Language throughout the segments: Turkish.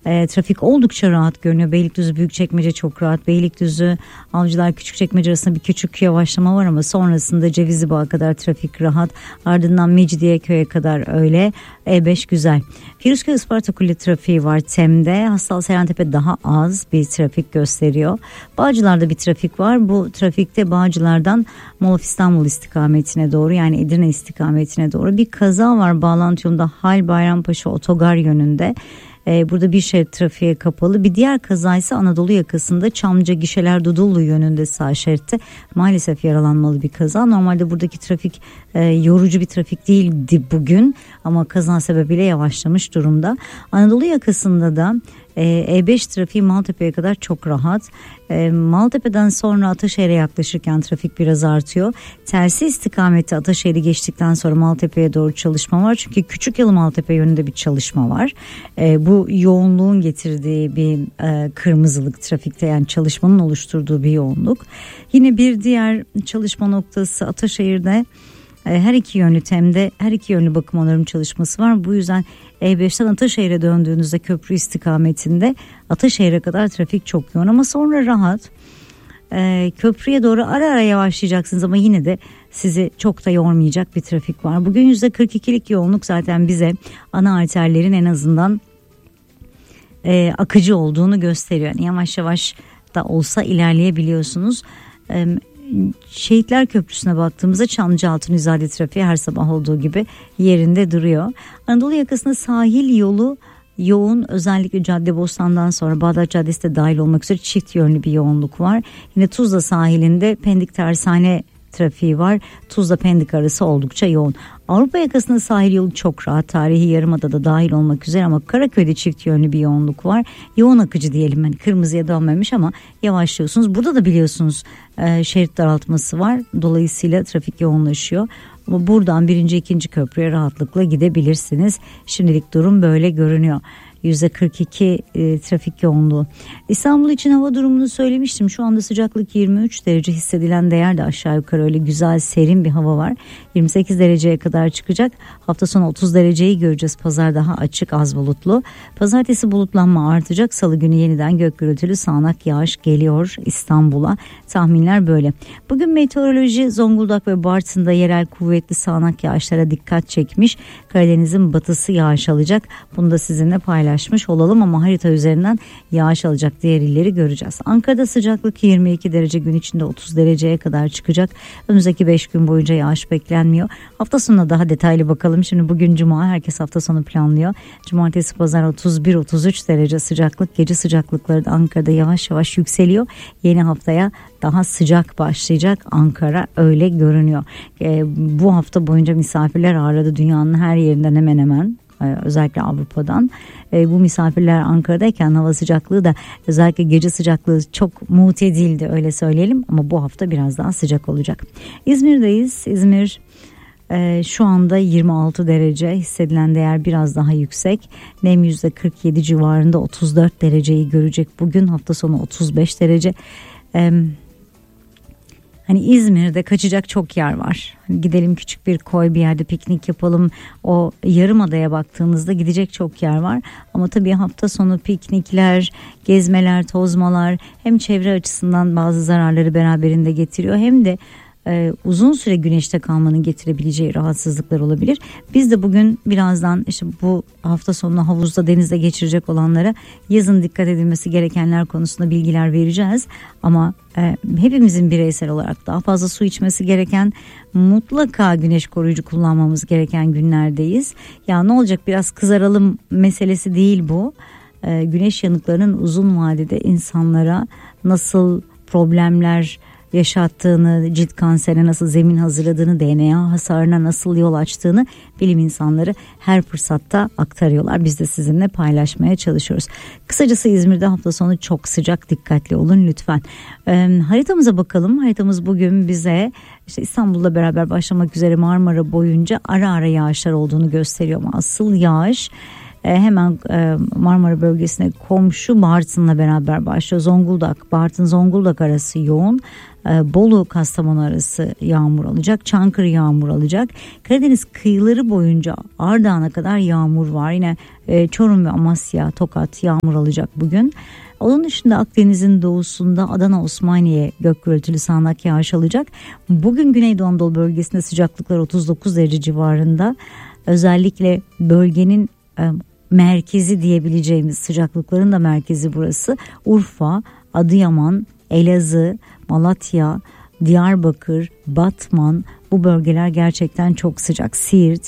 Trafik oldukça rahat görünüyor. Beylikdüzü Büyükçekmece çok rahat. Beylikdüzü Avcılar Küçükçekmece arasında bir küçük yavaşlama var ama sonrasında Cevizlibağa kadar trafik rahat. Ardından Mecidiyeköy'e kadar öyle. E5 güzel. Firuzköy Isparta Kule trafiği var Tem'de. Hastal Seyrantepe daha az bir trafik gösteriyor. Bağcılar'da bir trafik var. Bu trafikte Bağcılar'dan Mall of İstanbul istikametine doğru, yani Edirne istikametine doğru bir kaza var. Bağlantı yolunda Hal Bayrampaşa otogar yönünde. Burada bir şerit trafiğe kapalı. Bir diğer kaza ise Anadolu yakasında Çamlıca Gişeler Dudullu yönünde sağ şeritte maalesef yaralanmalı bir kaza. Normalde buradaki trafik yorucu bir trafik değildi bugün ama kaza sebebiyle yavaşlamış durumda. Anadolu yakasında da E5 trafiği Maltepe'ye kadar çok rahat. Maltepe'den sonra Ataşehir'e yaklaşırken trafik biraz artıyor. Tersi istikamette Ataşehir'i geçtikten sonra Maltepe'ye doğru çalışma var. Çünkü Küçükyalı Maltepe yönünde bir çalışma var. Bu yoğunluğun getirdiği bir kırmızılık trafikte, yani çalışmanın oluşturduğu bir yoğunluk. Yine bir diğer çalışma noktası Ataşehir'de. Her iki yönlü Tem'de her iki yönlü bakım onarım çalışması var. Bu yüzden E5'ten Ataşehir'e döndüğünüzde köprü istikametinde Ataşehir'e kadar trafik çok yoğun ama sonra rahat. Köprüye doğru ara ara yavaşlayacaksınız ama yine de sizi çok da yormayacak bir trafik var. Bugün %42'lik yoğunluk zaten bize ana arterlerin en azından akıcı olduğunu gösteriyor. Yani yavaş yavaş da olsa ilerleyebiliyorsunuz. Şehitler Köprüsü'ne baktığımızda Çamlıca-Altunizade trafiği her sabah olduğu gibi yerinde duruyor. Anadolu yakasında sahil yolu yoğun, özellikle Caddebostan'dan sonra Bağdat Caddesi de dahil olmak üzere çift yönlü bir yoğunluk var. Yine Tuzla sahilinde Pendik Tersane trafiği var. Tuzla Pendik arası oldukça yoğun. Avrupa yakasında sahil yolu çok rahat. Tarihi Yarımada'da dahil olmak üzere ama Karaköy'de çift yönlü bir yoğunluk var. Yoğun akıcı diyelim, hani kırmızıya dönmemiş ama yavaşlıyorsunuz. Burada da biliyorsunuz şerit daraltması var. Dolayısıyla trafik yoğunlaşıyor. Ama buradan 1. 2. köprüye rahatlıkla gidebilirsiniz. Şimdilik durum böyle görünüyor. %42 trafik yoğunluğu. İstanbul için hava durumunu söylemiştim. Şu anda sıcaklık 23 derece, hissedilen değer de aşağı yukarı öyle güzel serin bir hava var. 28 dereceye kadar çıkacak. Hafta sonu 30 dereceyi göreceğiz. Pazar daha açık, az bulutlu. Pazartesi bulutlanma artacak. Salı günü yeniden gök gürültülü sağanak yağış geliyor İstanbul'a. Tahminler böyle. Bugün meteoroloji Zonguldak ve Bartın'da yerel kuvvetli sağanak yağışlara dikkat çekmiş. Karadeniz'in batısı yağış alacak. Bunu da sizinle paylaşmış olalım ama harita üzerinden yağış alacak diğer illeri göreceğiz. Ankara'da sıcaklık 22 derece, gün içinde 30 dereceye kadar çıkacak. Önümüzdeki 5 gün boyunca yağış beklenmiyor. Hafta sonuna daha detaylı bakalım. Şimdi bugün Cuma, herkes hafta sonu planlıyor. Cumartesi pazar 31-33 derece sıcaklık. Gece sıcaklıkları da Ankara'da yavaş yavaş yükseliyor. Yeni haftaya daha sıcak başlayacak Ankara, öyle görünüyor. Bu hafta boyunca misafirler ağırladı dünyanın her yerinden hemen hemen. Özellikle Avrupa'dan. Bu misafirler Ankara'dayken hava sıcaklığı da, özellikle gece sıcaklığı çok mutedildi, öyle söyleyelim, ama bu hafta biraz daha sıcak olacak. İzmir'deyiz. İzmir şu anda 26 derece, hissedilen değer biraz daha yüksek. Nem %47 civarında, 34 dereceyi görecek bugün. Hafta sonu 35 derece. Hani İzmir'de kaçacak çok yer var. Gidelim küçük bir koy bir yerde piknik yapalım. O Yarımada'ya baktığımızda gidecek çok yer var. Ama tabii hafta sonu piknikler, gezmeler, tozmalar hem çevre açısından bazı zararları beraberinde getiriyor, hem de uzun süre güneşte kalmanın getirebileceği rahatsızlıklar olabilir. Biz de bugün birazdan işte bu hafta sonunu havuzda, denizde geçirecek olanlara yazın dikkat edilmesi gerekenler konusunda bilgiler vereceğiz. Ama hepimizin bireysel olarak daha fazla su içmesi gereken, mutlaka güneş koruyucu kullanmamız gereken günlerdeyiz. Ya ne olacak, biraz kızaralım meselesi değil bu. Güneş yanıklarının uzun vadede insanlara nasıl problemler yaşattığını, cilt kanserine nasıl zemin hazırladığını, DNA hasarına nasıl yol açtığını bilim insanları her fırsatta aktarıyorlar. Biz de sizinle paylaşmaya çalışıyoruz. Kısacası İzmir'de hafta sonu çok sıcak, dikkatli olun lütfen. Haritamıza bakalım. Haritamız bugün bize işte İstanbul'la beraber başlamak üzere Marmara boyunca ara ara yağışlar olduğunu gösteriyor ama asıl yağış Hemen Marmara bölgesine komşu Bartın'la beraber başlıyor. Zonguldak, Bartın-Zonguldak arası yoğun. Bolu-Kastamonu arası yağmur alacak. Çankırı yağmur alacak. Karadeniz kıyıları boyunca Ardahan'a kadar yağmur var. Yine Çorum ve Amasya, Tokat yağmur alacak bugün. Onun dışında Akdeniz'in doğusunda Adana, Osmaniye gök gürültülü sağanak yağış alacak. Bugün Güneydoğu Anadolu bölgesinde sıcaklıklar 39 derece civarında. Özellikle bölgenin merkezi diyebileceğimiz sıcaklıkların da merkezi burası. Urfa, Adıyaman, Elazığ, Malatya, Diyarbakır, Batman, bu bölgeler gerçekten çok sıcak. Siirt,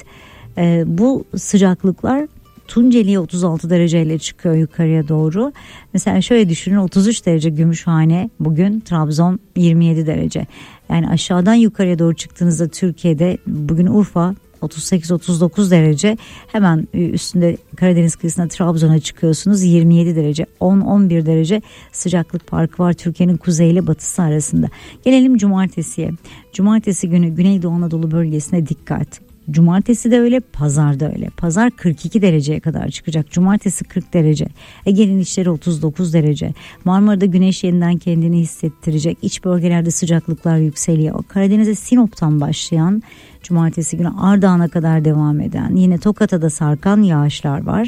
bu sıcaklıklar Tunceli'ye 36 dereceyle çıkıyor yukarıya doğru. Mesela şöyle düşünün, 33 derece Gümüşhane, bugün Trabzon 27 derece. Yani aşağıdan yukarıya doğru çıktığınızda Türkiye'de bugün Urfa 38-39 derece, hemen üstünde Karadeniz kıyısına Trabzon'a çıkıyorsunuz 27 derece, 10-11 derece sıcaklık farkı var Türkiye'nin kuzey ile batısı arasında. Gelelim cumartesiye. Cumartesi günü Güneydoğu Anadolu bölgesine dikkat. Cumartesi de öyle, pazar da öyle. Pazar 42 dereceye kadar çıkacak. Cumartesi 40 derece. Ege'nin içleri 39 derece. Marmara'da güneş yeniden kendini hissettirecek. İç bölgelerde sıcaklıklar yükseliyor. Karadeniz'e Sinop'tan başlayan, cumartesi günü Ardahan'a kadar devam eden, yine Tokat'a da sarkan yağışlar var.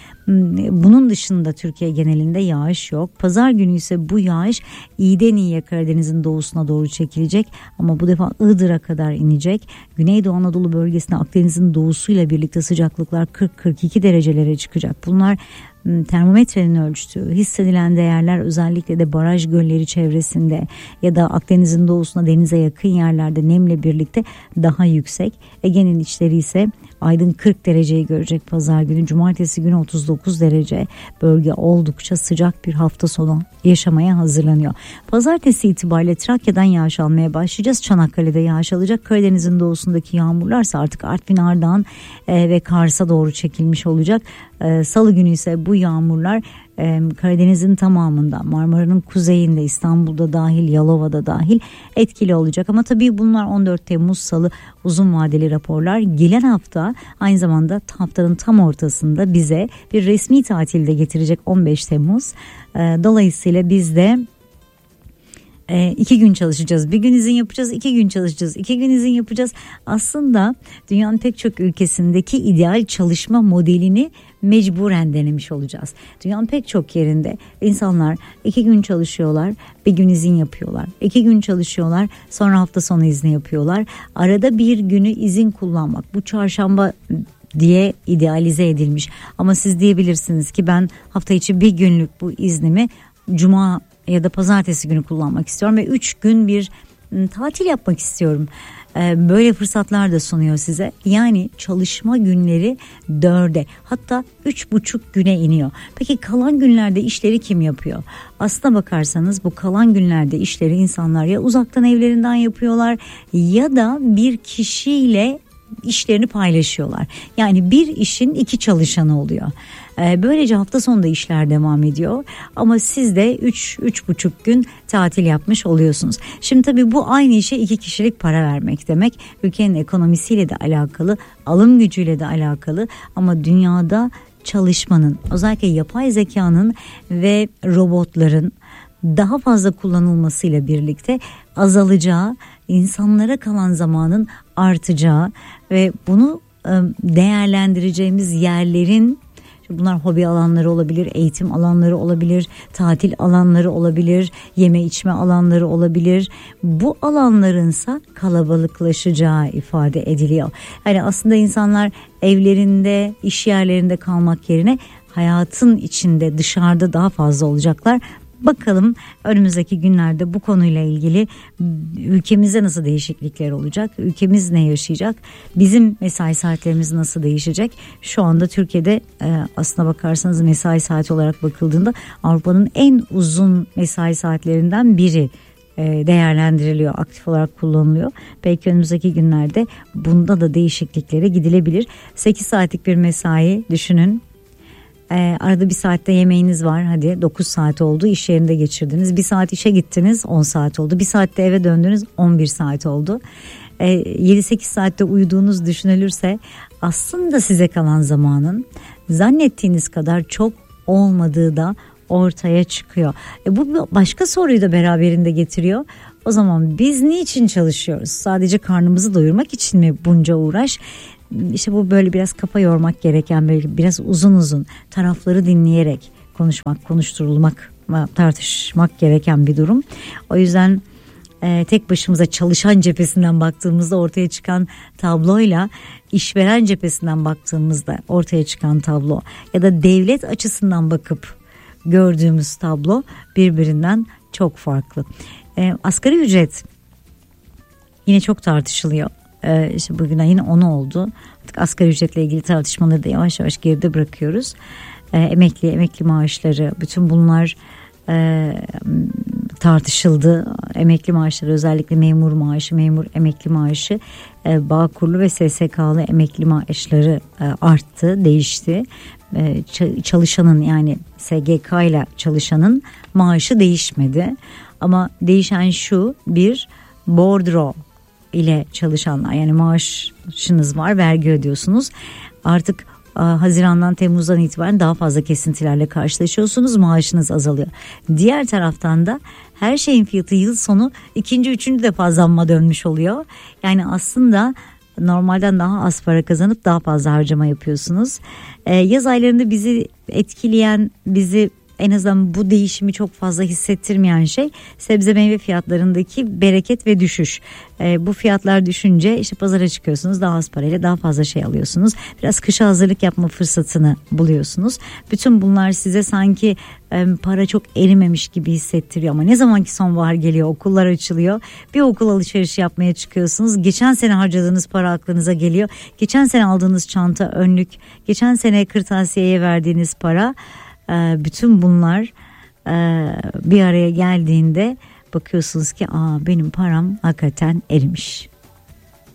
Bunun dışında Türkiye genelinde yağış yok. Pazar günü ise bu yağış iyiden iyiye Karadeniz'in doğusuna doğru çekilecek ama bu defa Iğdır'a kadar inecek. Güneydoğu Anadolu bölgesinde Akdeniz'in doğusuyla birlikte sıcaklıklar 40-42 derecelere çıkacak. Bunlar termometrenin ölçtüğü, hissedilen değerler özellikle de baraj gölleri çevresinde ya da Akdeniz'in doğusuna denize yakın yerlerde nemle birlikte daha yüksek. Ege'nin içleri ise Aydın 40 dereceyi görecek pazar günü. Cumartesi günü 39 derece. Bölge oldukça sıcak bir hafta sonu yaşamaya hazırlanıyor. Pazartesi itibariyle Trakya'dan yağış almaya başlayacağız. Çanakkale'de yağış alacak. Karadeniz'in doğusundaki yağmurlarsa artık Artvin, Ardahan ve Kars'a doğru çekilmiş olacak. Salı günü ise bu yağmurlar Karadeniz'in tamamında, Marmara'nın kuzeyinde, İstanbul'da dahil, Yalova'da dahil etkili olacak. Ama tabii bunlar 14 Temmuz Salı uzun vadeli raporlar. Gelen hafta aynı zamanda haftanın tam ortasında bize bir resmi tatil de getirecek 15 Temmuz. Dolayısıyla biz de 2 gün çalışacağız, bir gün izin yapacağız, 2 gün çalışacağız, 2 gün izin yapacağız. Aslında dünyanın pek çok ülkesindeki ideal çalışma modelini mecburen denemiş olacağız. Dünyanın pek çok yerinde insanlar 2 gün çalışıyorlar, bir gün izin yapıyorlar. 2 gün çalışıyorlar, sonra hafta sonu izni yapıyorlar. Arada bir günü izin kullanmak, bu çarşamba diye idealize edilmiş. Ama siz diyebilirsiniz ki ben hafta içi bir günlük bu iznimi cuma ya da pazartesi günü kullanmak istiyorum ve 3 gün bir tatil yapmak istiyorum. Böyle fırsatlar da sunuyor size. Yani çalışma günleri 4'e, hatta 3,5 güne iniyor. Peki kalan günlerde işleri kim yapıyor? Aslına bakarsanız bu kalan günlerde işleri insanlar ya uzaktan evlerinden yapıyorlar ya da bir kişiyle işlerini paylaşıyorlar. Yani bir işin 2 çalışanı oluyor. Böylece hafta sonunda işler devam ediyor ama siz de 3-3,5 gün tatil yapmış oluyorsunuz. Şimdi tabii bu aynı işe 2 kişilik para vermek demek. Ülkenin ekonomisiyle de alakalı, alım gücüyle de alakalı ama dünyada çalışmanın, özellikle yapay zekanın ve robotların daha fazla kullanılmasıyla birlikte azalacağı, insanlara kalan zamanın artacağı ve bunu değerlendireceğimiz yerlerin, bunlar hobi alanları olabilir, eğitim alanları olabilir, tatil alanları olabilir, yeme içme alanları olabilir. Bu alanlarınsa kalabalıklaşacağı ifade ediliyor. Yani aslında insanlar evlerinde, iş yerlerinde kalmak yerine hayatın içinde, dışarıda daha fazla olacaklar. Bakalım önümüzdeki günlerde bu konuyla ilgili ülkemizde nasıl değişiklikler olacak? Ülkemiz ne yaşayacak? Bizim mesai saatlerimiz nasıl değişecek? Şu anda Türkiye'de aslına bakarsanız mesai saati olarak bakıldığında Avrupa'nın en uzun mesai saatlerinden biri değerlendiriliyor, aktif olarak kullanılıyor. Belki önümüzdeki günlerde bunda da değişikliklere gidilebilir. 8 saatlik bir mesai düşünün. Arada bir saatte yemeğiniz var, hadi 9 saat oldu, iş yerinde geçirdiniz. 1 saat işe gittiniz, 10 saat oldu. 1 saatte eve döndünüz, 11 saat oldu. 7-8 saatte uyuduğunuz düşünülürse aslında size kalan zamanın zannettiğiniz kadar çok olmadığı da ortaya çıkıyor. Bu başka soruyu da beraberinde getiriyor. O zaman biz niçin çalışıyoruz? Sadece karnımızı doyurmak için mi bunca uğraş? İşte bu böyle biraz kafa yormak gereken, böyle biraz uzun uzun tarafları dinleyerek konuşmak, konuşturulmak, tartışmak gereken bir durum. O yüzden tek başımıza çalışan cephesinden baktığımızda ortaya çıkan tabloyla işveren cephesinden baktığımızda ortaya çıkan tablo ya da devlet açısından bakıp gördüğümüz tablo birbirinden çok farklı. Asgari ücret yine çok tartışılıyor. İşte bugün yine 10 oldu. Artık asgari ücretle ilgili tartışmaları da yavaş yavaş geride bırakıyoruz. Emekli maaşları, bütün bunlar tartışıldı. Emekli maaşları, özellikle memur maaşı, memur emekli maaşı, Bağkurlu ve SSK'lı emekli maaşları arttı, değişti. Çalışanın, yani SGK ile çalışanın maaşı değişmedi. Ama değişen şu: bir, bordro ile çalışanlar, yani maaşınız var, vergi ödüyorsunuz. Artık Haziran'dan Temmuz'dan itibaren daha fazla kesintilerle karşılaşıyorsunuz, maaşınız azalıyor. Diğer taraftan da her şeyin fiyatı yıl sonu ikinci, üçüncü defa zamma dönmüş oluyor. Yani aslında normalden daha az para kazanıp daha fazla harcama yapıyorsunuz. Yaz aylarında bizi etkileyen, bizi en azından bu değişimi çok fazla hissettirmeyen şey sebze meyve fiyatlarındaki bereket ve düşüş. Bu fiyatlar düşünce işte pazara çıkıyorsunuz, daha az parayla daha fazla şey alıyorsunuz. Biraz kışa hazırlık yapma fırsatını buluyorsunuz. Bütün bunlar size sanki para çok erimemiş gibi hissettiriyor ama ne zamanki sonbahar geliyor, okullar açılıyor, bir okul alışverişi yapmaya çıkıyorsunuz. Geçen sene harcadığınız para aklınıza geliyor. Geçen sene aldığınız çanta, önlük, geçen sene kırtasiyeye verdiğiniz para, bütün bunlar bir araya geldiğinde bakıyorsunuz ki benim param hakikaten erimiş.